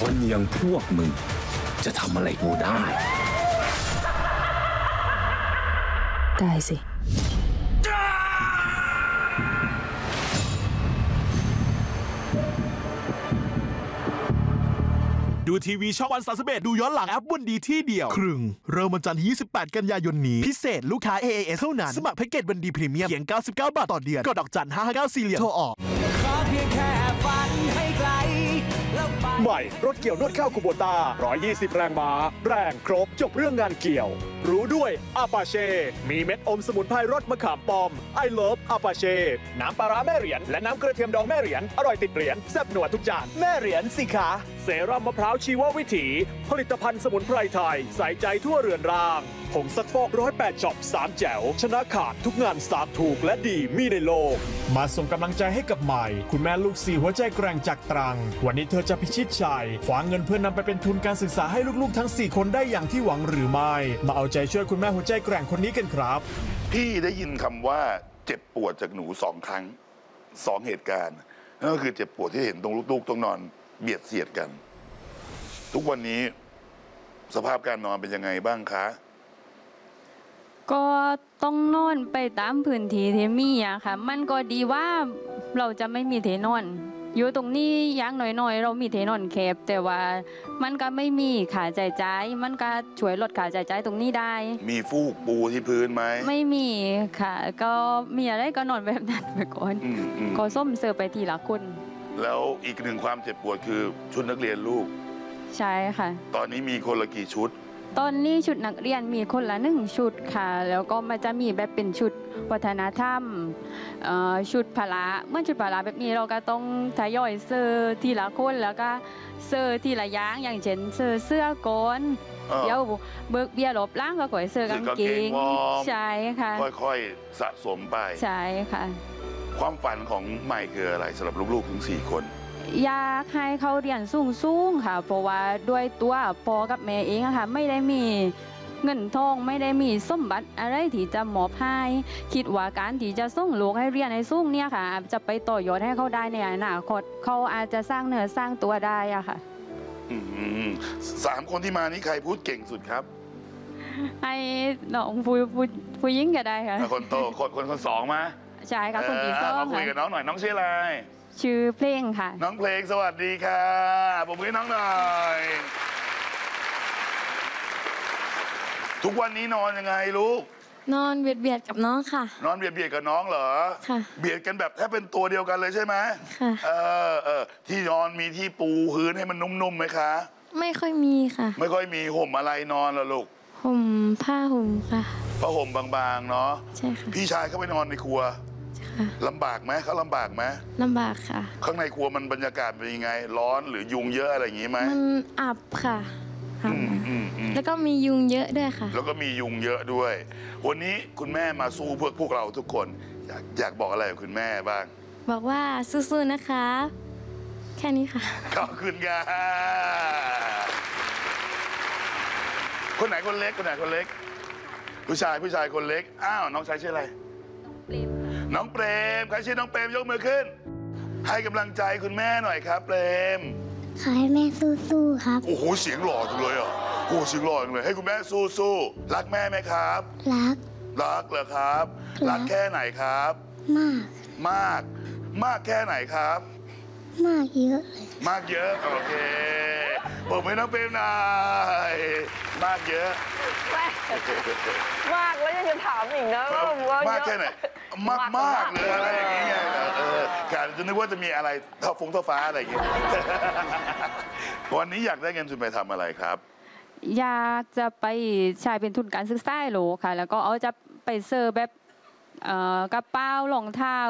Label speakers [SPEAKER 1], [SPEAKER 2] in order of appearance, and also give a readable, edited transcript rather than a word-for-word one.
[SPEAKER 1] คนอย่างพวกมึงจะทำอะไรกูได้
[SPEAKER 2] สิ
[SPEAKER 3] ดูทีวีช่องวัน31ดูย้อนหลังแอปวันดีที่เดียวครึ่งเริ่มวันจันทร์ที่28 กันยายนนี้พิเศษลูกค้า AAS เท่านั้นสมัครแพ็กเกจวันดีพรีเมียมเพียง99 บาทต่อเดือนกดดอกจัน559 4 เหรียญโทรออก
[SPEAKER 4] ใหม่รถเกี่ยวนวดข้าวคูโบต้า120 แรงม้าแรงครบจบเรื่องงานเกี่ยวรู้ด้วยอาปาเช่มีเม็ดอมสมุนไพรรสมะขามป้อมไอเลิฟอาปาเช่น้ำปลาร้าแม่เหรียญและน้ำกระเทียมดองแม่เหรียญอร่อยติดเหรียญแซ่บหนวดทุกจานแม่เหรียญสิคะเซรั่มมะพร้าวชีววิถีผลิตภัณฑ์สมุนไพรไทยใส่ใจทั่วเรือนร่างผงซักฟอก108ช็อป3แจ๋วชนะขาดทุกงานสากถูกและดีมีในโลกมาส่งกำลังใจให้กับใหม่คุณแม่ลูก4หัวใจแกร่งจากตรังวันนี้เธอจะพิชิตชัยคว้าเงินเพื่อนำไปเป็นทุนการศึกษาให้ลูกๆทั้ง4คนได้อย่างที่หวังหรือไม่มาเอาใจช่วยคุณแม่หัวใจแกร่งคนนี้กันครับ
[SPEAKER 5] พี่ได้ยินคำว่าเจ็บปวดจากหนู2 ครั้ง2 เหตุการณ์นั่นก็คือเจ็บปวดที่เห็นตรงลูกๆต้องนอนเบียดเสียดกันทุกวันนี้สภาพการนอนเป็นยังไงบ้างคะ
[SPEAKER 2] ก็ต้องนอนไปตามพื้นที่ที่มีอะค่ะมันก็ดีว่าเราจะไม่มีที่นอนอยู่ตรงนี้อย่างน้อยๆเรามีที่นอนแคบแต่ว่ามันก็ไม่มีค่าใช้จ่ายมันก็ช่วยลดค่าใช้จ่ายตรงนี้ได้
[SPEAKER 5] มีฟูกปูที่พื้นไหม
[SPEAKER 2] ไม่มีค่ะก็มีอะไรก็นอนแบบนั้นไปก่อนก็ส้มเสิร์ฟไปทีละคน
[SPEAKER 5] แล้วอีกหนึ่งความเจ็บปวดคือชุดนักเรียนลูก
[SPEAKER 2] ใช่ค่ะ
[SPEAKER 5] ตอนนี้มีคนละกี่ชุด
[SPEAKER 2] ตอนนี้ชุดนักเรียนมีคนละ1 ชุดค่ะแล้วก็มันจะมีแบบเป็นชุดวัฒนธรรมชุดพละเมื่อชุดพละแบบนี้เราก็ต้องทยอยเสื้อทีละคนแล้วก็เสื้อทีละอย่างเช่นเสื้อโกนเดี๋ยวเบิกเบียร์หลบล้างก็ก่อยเสื้อกางเกงใช่ค่ะ
[SPEAKER 5] ค่อยๆสะสมไป
[SPEAKER 2] ใช่ค่ะ
[SPEAKER 5] ความฝันของใหม่คืออะไรสำหรับลูกๆทั้ง4 คน
[SPEAKER 2] อยากให้เขาเรียนสูงค่ะเพราะว่าด้วยตัวพ่อกับแม่เองค่ะไม่ได้มีเงินทองไม่ได้มีสมบัติอะไรที่จะมอบให้คิดว่าการที่จะส่งลูกให้เรียนในสูงเนี่ยค่ะจะไปต่อยอดให้เขาได้ในอนาคตเขาอาจจะสร้างเนื้อสร้างตัวได้อะค่ะ
[SPEAKER 5] 3 คนที่มานี้ใครพูดเก่งสุดครับ
[SPEAKER 2] ให้น้องผู้หญิงก็ได้ค่ะ
[SPEAKER 5] คนโตคน2มา
[SPEAKER 2] ใช่ค่ะคนที่2
[SPEAKER 5] มาคุยกับน้องหน่อยน้องชื่ออะไร
[SPEAKER 2] ชื่อเพลงค่ะ
[SPEAKER 5] น้องเพลงสวัสดีค่ะผมให้น้องหน่อยทุกวันนี้นอนยังไงลูก
[SPEAKER 6] นอนเบียดกับน้องค่ะ
[SPEAKER 5] นอนเบียดกับน้องเหรอ
[SPEAKER 6] ค่ะ
[SPEAKER 5] เบียดกันแบบแทบเป็นตัวเดียวกันเลยใช่ไหม
[SPEAKER 6] ค่ะ
[SPEAKER 5] ที่นอนมีที่ปูพื้นให้มันนุ่มๆไหมคะ
[SPEAKER 6] ไม่ค่อยมีค่ะ
[SPEAKER 5] ไม่ค่อยมีห่มอะไรนอนล่ะลูก
[SPEAKER 6] ห่มผ้าห่มค่ะ
[SPEAKER 5] ผ้าห่มบางๆเนาะ
[SPEAKER 6] ใช่ค่ะ
[SPEAKER 5] พี่ชายเขาไปนอนในครัวลำบากไหมเขาลำบากไหม
[SPEAKER 6] ลำบากค่ะ
[SPEAKER 5] ข้างในครัวมันบรรยากาศเป็นยังไงร้อนหรือยุงเยอะอะไรอย่างนี้ไหม
[SPEAKER 6] มันอับค่ะแล้วก็มียุงเยอะด้วยค่ะ
[SPEAKER 5] แล้วก็มียุงเยอะด้วยวันนี้คุณแม่มาสู้เพื่อพวกเราทุกคนอยากบอกอะไรกับคุณแม่บ้าง
[SPEAKER 6] บอกว่าสู้ๆนะคะแค่นี้ค่ะ
[SPEAKER 5] ขอบคุณค่ะคนไหนคนเล็กผู้ชายคนเล็กอ้าวน้องชายชื่ออะไรน้องเปรมใครชื่อน้องเปรมยกมือขึ้นให้กำลังใจคุณแม่หน่อยครับเปรม
[SPEAKER 6] ขอให้แม่สู้ๆครับ
[SPEAKER 5] โอ้โหเสียงหล่อจังเลยอ่ะโอ้เสียงหล่อจังเลยให้คุณแม่สู้ๆรักแม่ไหมครับ
[SPEAKER 6] รัก
[SPEAKER 5] เหรอครับรักแค่ไหนครับมากแค่ไหนครับ
[SPEAKER 6] มากเยอะ
[SPEAKER 5] มากเยอะโอเคผมให้น้องเปรมหน่อยมากเยอะ
[SPEAKER 7] มากแล้วยังจะถามอีกนะว่
[SPEAKER 5] ามากแค่ไหนมากเลยอะไรอย่างเงี้ยการจะนึกว่าจะมีอะไรเท่าฟ้าอะไรอย่างเงี้ยวันนี้อยากได้เงินทุนไปทำอะไรครับ
[SPEAKER 2] อยากจะไปใช้เป็นทุนการศึกษาโหลค่ะแล้วก็เอาจะไปเซอร์แบบกระเป๋ารองเท้า